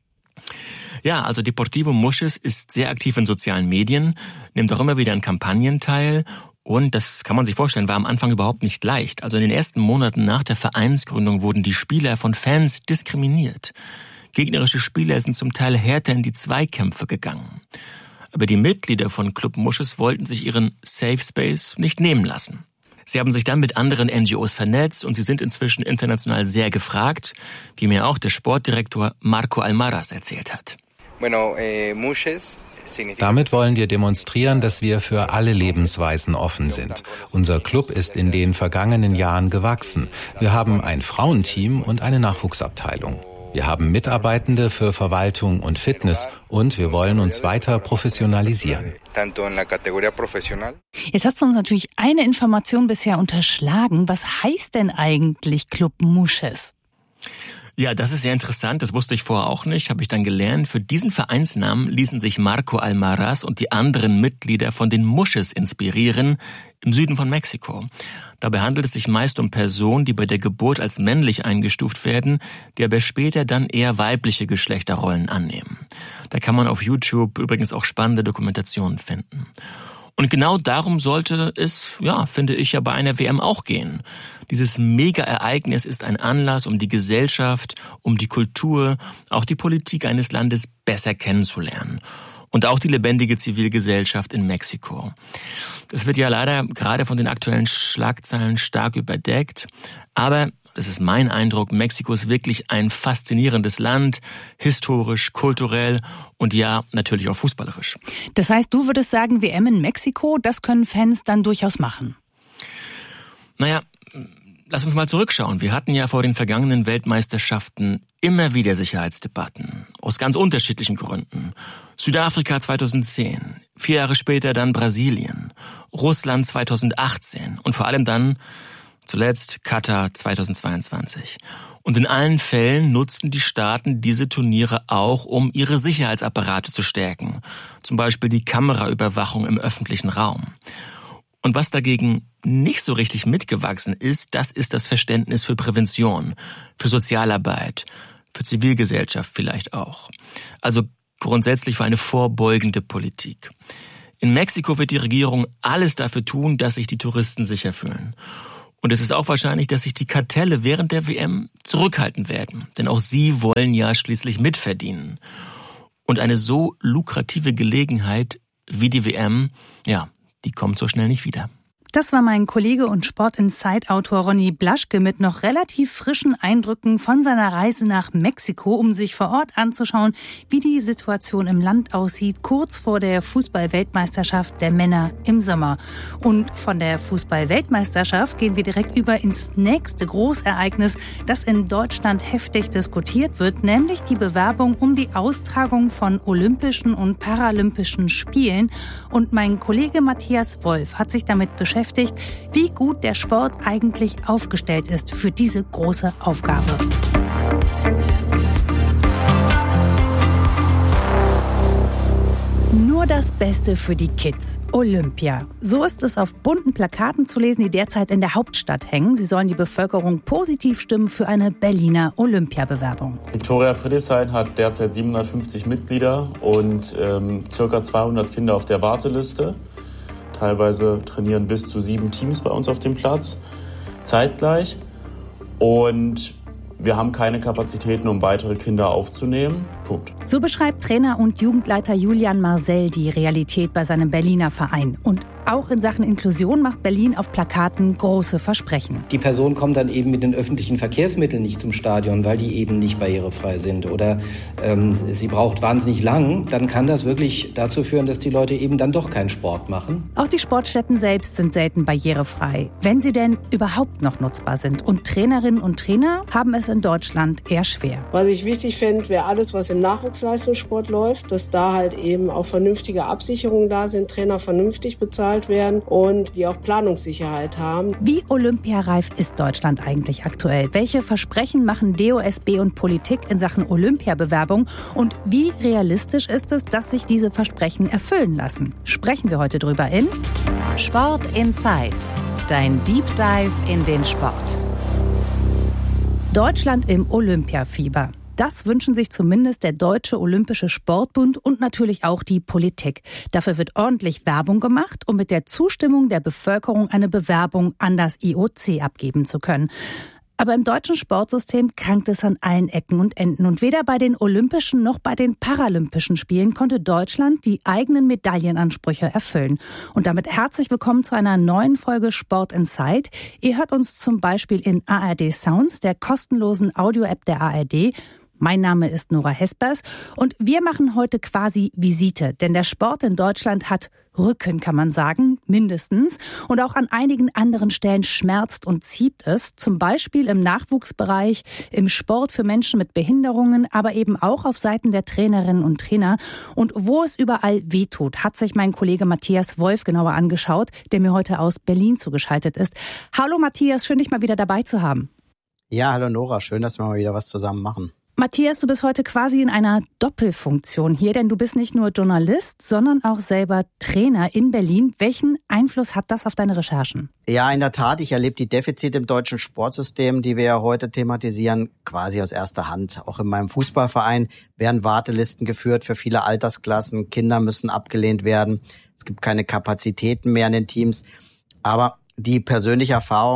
Ja, also Deportivo Muxes ist sehr aktiv in sozialen Medien, nimmt auch immer wieder an Kampagnen teil. Und das kann man sich vorstellen, war am Anfang überhaupt nicht leicht. Also in den ersten Monaten nach der Vereinsgründung wurden die Spieler von Fans diskriminiert. Gegnerische Spieler sind zum Teil härter in die Zweikämpfe gegangen. Aber die Mitglieder von Club Muxes wollten sich ihren Safe Space nicht nehmen lassen. Sie haben sich dann mit anderen N G Os vernetzt und sie sind inzwischen international sehr gefragt, wie mir auch der Sportdirektor Marco Almaraz erzählt hat. Bueno, eh, Muxes Damit wollen wir demonstrieren, dass wir für alle Lebensweisen offen sind. Unser Club ist in den vergangenen Jahren gewachsen. Wir haben ein Frauenteam und eine Nachwuchsabteilung. Wir haben Mitarbeitende für Verwaltung und Fitness und wir wollen uns weiter professionalisieren. Jetzt hast du uns natürlich eine Information bisher unterschlagen. Was heißt denn eigentlich Club Muxes? Ja, das ist sehr interessant. Das wusste ich vorher auch nicht, habe ich dann gelernt. Für diesen Vereinsnamen ließen sich Marco Almaraz und die anderen Mitglieder von den Muxes inspirieren im Süden von Mexiko. Dabei handelt es sich meist um Personen, die bei der Geburt als männlich eingestuft werden, die aber später dann eher weibliche Geschlechterrollen annehmen. Da kann man auf YouTube übrigens auch spannende Dokumentationen finden. Und genau darum sollte es, ja, finde ich, ja bei einer W M auch gehen. Dieses Mega-Ereignis ist ein Anlass, um die Gesellschaft, um die Kultur, auch die Politik eines Landes besser kennenzulernen. und auch die lebendige Zivilgesellschaft in Mexiko. Das wird ja leider gerade von den aktuellen Schlagzeilen stark überdeckt, aber das ist mein Eindruck, Mexiko ist wirklich ein faszinierendes Land, historisch, kulturell und ja, natürlich auch fußballerisch. Das heißt, du würdest sagen, W M in Mexiko, das können Fans dann durchaus machen? Naja, lass uns mal zurückschauen. Wir hatten ja vor den vergangenen Weltmeisterschaften immer wieder Sicherheitsdebatten, aus ganz unterschiedlichen Gründen. Südafrika zweitausendzehn, vier Jahre später dann Brasilien, Russland zweitausendachtzehn und vor allem dann zuletzt Katar zweitausendzweiundzwanzig. Und in allen Fällen nutzten die Staaten diese Turniere auch, um ihre Sicherheitsapparate zu stärken. Zum Beispiel die Kameraüberwachung im öffentlichen Raum. Und was dagegen nicht so richtig mitgewachsen ist, das ist das Verständnis für Prävention, für Sozialarbeit, für Zivilgesellschaft vielleicht auch. Also grundsätzlich für eine vorbeugende Politik. In Mexiko wird die Regierung alles dafür tun, dass sich die Touristen sicher fühlen. Und es ist auch wahrscheinlich, dass sich die Kartelle während der W M zurückhalten werden. Denn auch sie wollen ja schließlich mitverdienen. Und eine so lukrative Gelegenheit wie die W M, ja, die kommt so schnell nicht wieder. Das war mein Kollege und Sport-Insight-Autor Ronny Blaschke mit noch relativ frischen Eindrücken von seiner Reise nach Mexiko, um sich vor Ort anzuschauen, wie die Situation im Land aussieht, kurz vor der Fußball-Weltmeisterschaft der Männer im Sommer. Und von der Fußball-Weltmeisterschaft gehen wir direkt über ins nächste Großereignis, das in Deutschland heftig diskutiert wird, nämlich die Bewerbung um die Austragung von Olympischen und Paralympischen Spielen. Und mein Kollege Matthias Wolf hat sich damit beschäftigt, wie gut der Sport eigentlich aufgestellt ist für diese große Aufgabe. Nur das Beste für die Kids. Olympia. So ist es auf bunten Plakaten zu lesen, die derzeit in der Hauptstadt hängen. Sie sollen die Bevölkerung positiv stimmen für eine Berliner Olympiabewerbung. Viktoria Friedrichshain hat derzeit siebenhundertfünfzig Mitglieder und ähm, ca. zweihundert Kinder auf der Warteliste. Teilweise trainieren bis zu sieben Teams bei uns auf dem Platz, zeitgleich. Und wir haben keine Kapazitäten, um weitere Kinder aufzunehmen. Punkt. So beschreibt Trainer und Jugendleiter Julian Marcel die Realität bei seinem Berliner Verein. Und auch in Sachen Inklusion macht Berlin auf Plakaten große Versprechen. Die Person kommt dann eben mit den öffentlichen Verkehrsmitteln nicht zum Stadion, weil die eben nicht barrierefrei sind. Oder ähm, sie braucht wahnsinnig lang. Dann kann das wirklich dazu führen, dass die Leute eben dann doch keinen Sport machen. Auch die Sportstätten selbst sind selten barrierefrei, wenn sie denn überhaupt noch nutzbar sind. Und Trainerinnen und Trainer haben es in Deutschland eher schwer. Was ich wichtig fände, wäre alles, was im Nachwuchsleistungssport läuft, dass da halt eben auch vernünftige Absicherungen da sind, Trainer vernünftig bezahlt werden und die auch Planungssicherheit haben. Wie olympiareif ist Deutschland eigentlich aktuell? Welche Versprechen machen D O S B und Politik in Sachen Olympiabewerbung? Und wie realistisch ist es, dass sich diese Versprechen erfüllen lassen? Sprechen wir heute drüber in Sport Insight, dein Deep Dive in den Sport. Deutschland im Olympiafieber. Das wünschen sich zumindest der Deutsche Olympische Sportbund und natürlich auch die Politik. Dafür wird ordentlich Werbung gemacht, um mit der Zustimmung der Bevölkerung eine Bewerbung an das I O C abgeben zu können. Aber im deutschen Sportsystem krankt es an allen Ecken und Enden. Und weder bei den Olympischen noch bei den Paralympischen Spielen konnte Deutschland die eigenen Medaillenansprüche erfüllen. Und damit herzlich willkommen zu einer neuen Folge Sport Insight. Ihr hört uns zum Beispiel in A R D Sounds, der kostenlosen Audio-App der A R D. Mein Name ist Nora Hespers und wir machen heute quasi Visite, denn der Sport in Deutschland hat Rücken, kann man sagen, mindestens. Und auch an einigen anderen Stellen schmerzt und zieht es, zum Beispiel im Nachwuchsbereich, im Sport für Menschen mit Behinderungen, aber eben auch auf Seiten der Trainerinnen und Trainer. Und wo es überall wehtut, hat sich mein Kollege Matthias Wolf genauer angeschaut, der mir heute aus Berlin zugeschaltet ist. Hallo Matthias, schön dich mal wieder dabei zu haben. Ja, hallo Nora, schön, dass wir mal wieder was zusammen machen. Matthias, du bist heute quasi in einer Doppelfunktion hier, denn du bist nicht nur Journalist, sondern auch selber Trainer in Berlin. Welchen Einfluss hat das auf deine Recherchen? Ja, in der Tat. Ich erlebe die Defizite im deutschen Sportsystem, die wir ja heute thematisieren, quasi aus erster Hand. Auch in meinem Fußballverein werden Wartelisten geführt für viele Altersklassen. Kinder müssen abgelehnt werden. Es gibt keine Kapazitäten mehr in den Teams. Aber die persönliche Erfahrung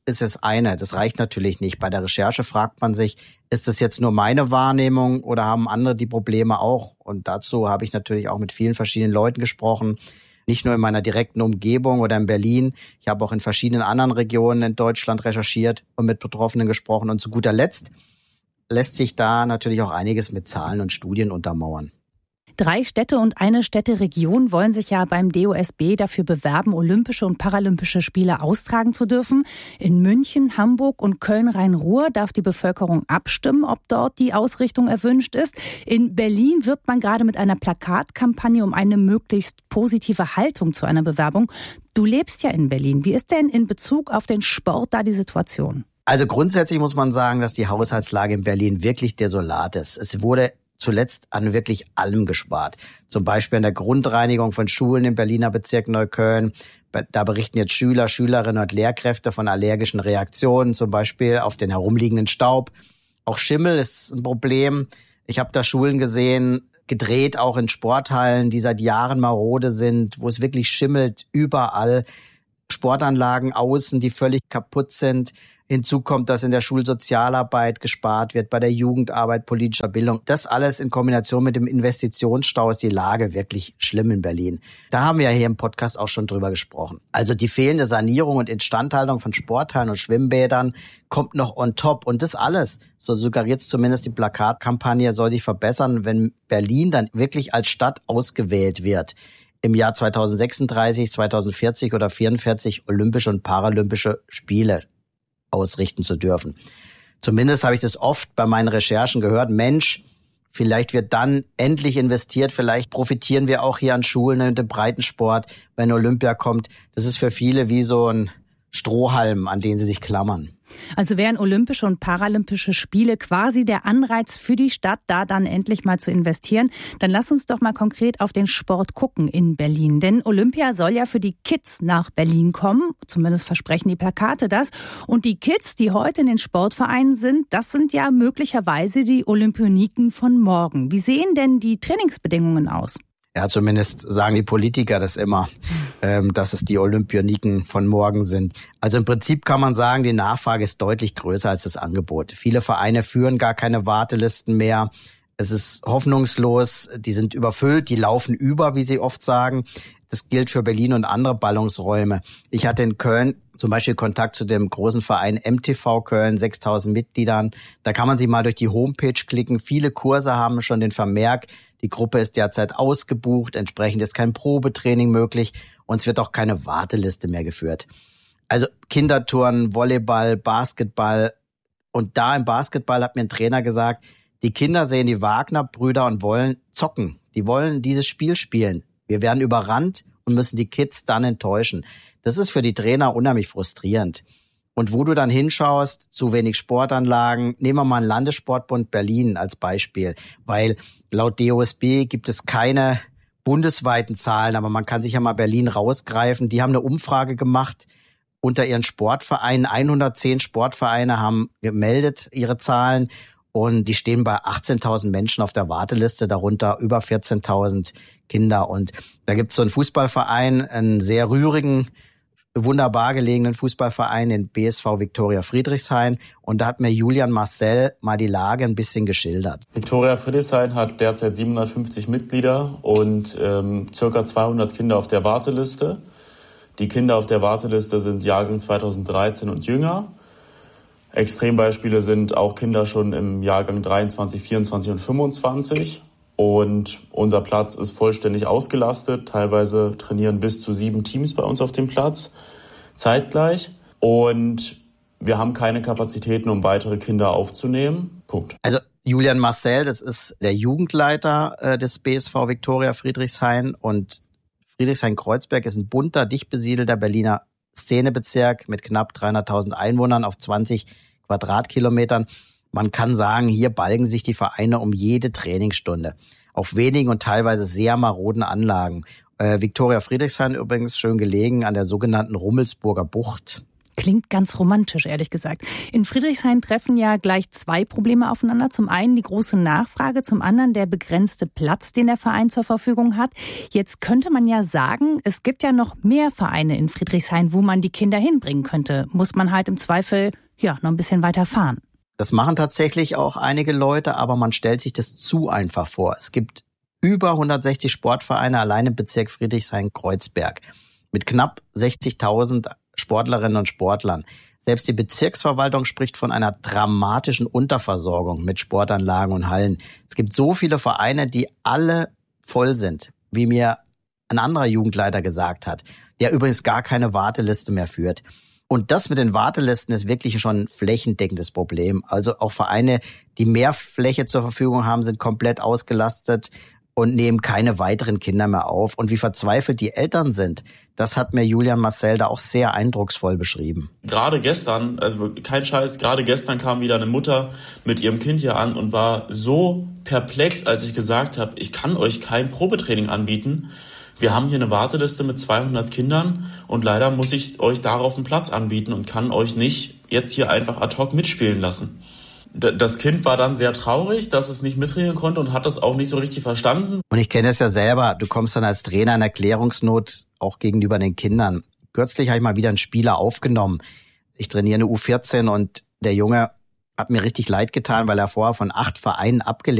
ist das eine. Das reicht natürlich nicht. Bei der Recherche fragt man sich, ist das jetzt nur meine Wahrnehmung oder haben andere die Probleme auch? Und dazu habe ich natürlich auch mit vielen verschiedenen Leuten gesprochen. Nicht nur in meiner direkten Umgebung oder in Berlin. Ich habe auch in verschiedenen anderen Regionen in Deutschland recherchiert und mit Betroffenen gesprochen. Und zu guter Letzt lässt sich da natürlich auch einiges mit Zahlen und Studien untermauern. Drei Städte und eine Städteregion wollen sich ja beim D O S B dafür bewerben, Olympische und Paralympische Spiele austragen zu dürfen. In München, Hamburg und Köln-Rhein-Ruhr darf die Bevölkerung abstimmen, ob dort die Ausrichtung erwünscht ist. In Berlin wirbt man gerade mit einer Plakatkampagne um eine möglichst positive Haltung zu einer Bewerbung. Du lebst ja in Berlin. Wie ist denn in Bezug auf den Sport da die Situation? Also grundsätzlich muss man sagen, dass die Haushaltslage in Berlin wirklich desolat ist. Es wurde zuletzt an wirklich allem gespart. Zum Beispiel an der Grundreinigung von Schulen im Berliner Bezirk Neukölln. Da berichten jetzt Schüler, Schülerinnen und Lehrkräfte von allergischen Reaktionen, zum Beispiel auf den herumliegenden Staub. Auch Schimmel ist ein Problem. Ich habe da Schulen gesehen, gedreht auch in Sporthallen, die seit Jahren marode sind, wo es wirklich schimmelt überall. Sportanlagen außen, die völlig kaputt sind. Hinzu kommt, dass in der Schulsozialarbeit gespart wird, bei der Jugendarbeit, politischer Bildung. Das alles in Kombination mit dem Investitionsstau ist die Lage wirklich schlimm in Berlin. Da haben wir ja hier im Podcast auch schon drüber gesprochen. Also die fehlende Sanierung und Instandhaltung von Sporthallen und Schwimmbädern kommt noch on top. Und das alles, so suggeriert es zumindest die Plakatkampagne, soll sich verbessern, wenn Berlin dann wirklich als Stadt ausgewählt wird. Im Jahr zweitausendsechsunddreißig, zweitausendvierzig oder vierundvierzig Olympische und Paralympische Spiele ausrichten zu dürfen. Zumindest habe ich das oft bei meinen Recherchen gehört. Mensch, vielleicht wird dann endlich investiert, vielleicht profitieren wir auch hier an Schulen und im Breitensport, wenn Olympia kommt. Das ist für viele wie so ein Strohhalm, an den sie sich klammern. Also wären Olympische und Paralympische Spiele quasi der Anreiz für die Stadt, da dann endlich mal zu investieren. Dann lass uns doch mal konkret auf den Sport gucken in Berlin. Denn Olympia soll ja für die Kids nach Berlin kommen. Zumindest versprechen die Plakate das. Und die Kids, die heute in den Sportvereinen sind, das sind ja möglicherweise die Olympioniken von morgen. Wie sehen denn die Trainingsbedingungen aus? Ja, zumindest sagen die Politiker das immer, ähm, dass es die Olympioniken von morgen sind. Also im Prinzip kann man sagen, die Nachfrage ist deutlich größer als das Angebot. Viele Vereine führen gar keine Wartelisten mehr. Es ist hoffnungslos, die sind überfüllt, die laufen über, wie sie oft sagen. Das gilt für Berlin und andere Ballungsräume. Ich hatte in Köln zum Beispiel Kontakt zu dem großen Verein M T V Köln, sechstausend Mitgliedern. Da kann man sich mal durch die Homepage klicken. Viele Kurse haben schon den Vermerk, die Gruppe ist derzeit ausgebucht, entsprechend ist kein Probetraining möglich und es wird auch keine Warteliste mehr geführt. Also Kinderturnen, Volleyball, Basketball. Und da im Basketball hat mir ein Trainer gesagt, die Kinder sehen die Wagner-Brüder und wollen zocken. Die wollen dieses Spiel spielen. Wir werden überrannt und müssen die Kids dann enttäuschen. Das ist für die Trainer unheimlich frustrierend. Und wo du dann hinschaust, zu wenig Sportanlagen, nehmen wir mal einen Landessportbund Berlin als Beispiel, weil laut D O S B gibt es keine bundesweiten Zahlen, aber man kann sich ja mal Berlin rausgreifen. Die haben eine Umfrage gemacht unter ihren Sportvereinen. hundertzehn Sportvereine haben gemeldet ihre Zahlen und die stehen bei achtzehntausend Menschen auf der Warteliste, darunter über vierzehntausend Kinder. Und da gibt es so einen Fußballverein, einen sehr rührigen, wunderbar gelegenen Fußballverein, den B S V Viktoria Friedrichshain. Und da hat mir Julian Marcel mal die Lage ein bisschen geschildert. Viktoria Friedrichshain hat derzeit siebenhundertfünfzig Mitglieder und ähm, circa zweihundert Kinder auf der Warteliste. Die Kinder auf der Warteliste sind Jahrgang zweitausenddreizehn und jünger. Extrembeispiele sind auch Kinder schon im Jahrgang dreiundzwanzig, vierundzwanzig und fünfundzwanzig. Und unser Platz ist vollständig ausgelastet. Teilweise trainieren bis zu sieben Teams bei uns auf dem Platz zeitgleich. Und wir haben keine Kapazitäten, um weitere Kinder aufzunehmen. Punkt. Also Julian Marcel, das ist der Jugendleiter äh, des B S V Viktoria Friedrichshain. Und Friedrichshain-Kreuzberg ist ein bunter, dicht besiedelter Berliner Szenebezirk mit knapp dreihunderttausend Einwohnern auf zwanzig Quadratkilometern. Man kann sagen, hier balgen sich die Vereine um jede Trainingsstunde auf wenigen und teilweise sehr maroden Anlagen. Äh, Viktoria Friedrichshain übrigens schön gelegen an der sogenannten Rummelsburger Bucht. Klingt ganz romantisch, ehrlich gesagt. In Friedrichshain treffen ja gleich zwei Probleme aufeinander. Zum einen die große Nachfrage, zum anderen der begrenzte Platz, den der Verein zur Verfügung hat. Jetzt könnte man ja sagen, es gibt ja noch mehr Vereine in Friedrichshain, wo man die Kinder hinbringen könnte. Muss man halt im Zweifel ja noch ein bisschen weiter fahren. Das machen tatsächlich auch einige Leute, aber man stellt sich das zu einfach vor. Es gibt über hundertsechzig Sportvereine allein im Bezirk Friedrichshain-Kreuzberg mit knapp sechzigtausend Sportlerinnen und Sportlern. Selbst die Bezirksverwaltung spricht von einer dramatischen Unterversorgung mit Sportanlagen und Hallen. Es gibt so viele Vereine, die alle voll sind, wie mir ein anderer Jugendleiter gesagt hat, der übrigens gar keine Warteliste mehr führt. Und das mit den Wartelisten ist wirklich schon ein flächendeckendes Problem. Also auch Vereine, die mehr Fläche zur Verfügung haben, sind komplett ausgelastet und nehmen keine weiteren Kinder mehr auf. Und wie verzweifelt die Eltern sind, das hat mir Julian Marcel da auch sehr eindrucksvoll beschrieben. Gerade gestern, also kein Scheiß, gerade gestern kam wieder eine Mutter mit ihrem Kind hier an und war so perplex, als ich gesagt habe, ich kann euch kein Probetraining anbieten. Wir haben hier eine Warteliste mit zweihundert Kindern und leider muss ich euch darauf einen Platz anbieten und kann euch nicht jetzt hier einfach ad hoc mitspielen lassen. Das Kind war dann sehr traurig, dass es nicht mittrainieren konnte und hat das auch nicht so richtig verstanden. Und ich kenne es ja selber, du kommst dann als Trainer in Erklärungsnot auch gegenüber den Kindern. Kürzlich habe ich mal wieder einen Spieler aufgenommen. Ich trainiere eine U vierzehn und der Junge hat mir richtig leid getan, weil er vorher von acht Vereinen abgelehnt